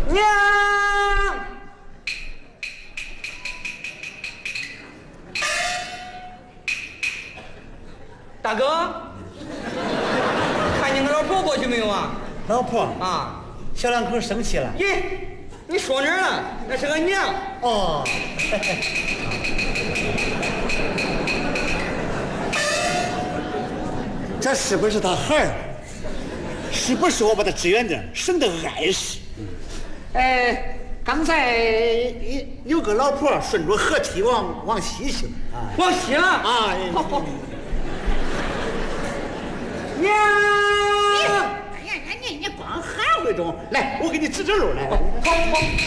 娘，大哥，看见个老婆过去没有啊？ 老婆啊， 小两口生气了。 咦，你说哪儿了？那是个娘。 哦。这是不是他孩儿？是不是我把他支远点，省得碍事？刚才有个老婆顺着河堤往西去了啊， 往西了啊！ 娘！ 哎呀，你光含糊中，来，我给你指指路来。 好。